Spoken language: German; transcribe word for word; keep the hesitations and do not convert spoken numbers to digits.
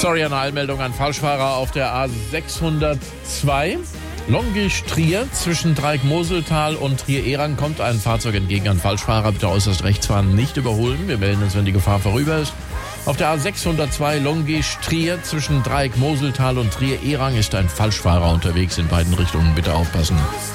Sorry, eine Eilmeldung an Falschfahrer auf der A sechshundertzwei. Longisch-Trier zwischen Dreieck-Moseltal und Trier-Ehrang kommt ein Fahrzeug entgegen. An Falschfahrer bitte äußerst rechts fahren, nicht überholen. Wir melden uns, wenn die Gefahr vorüber ist. Auf der A sechshundertzwei Longisch-Trier zwischen Dreieck-Moseltal und Trier-Ehrang ist ein Falschfahrer unterwegs in beiden Richtungen. Bitte aufpassen.